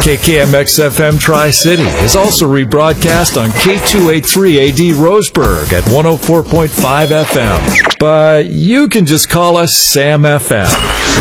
KKMX-FM Tri-City is also rebroadcast on K283AD Roseburg at 104.5 FM. But you can just call us Sam FM.